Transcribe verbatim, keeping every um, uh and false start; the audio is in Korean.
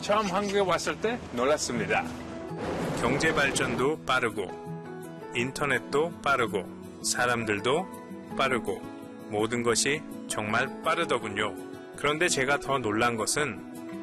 처음 한국에 왔을 때 놀랐습니다. 경제 발전도 빠르고 인터넷도 빠르고 사람들도 빠르고 모든 것이 정말 빠르더군요. 그런데 제가 더 놀란 것은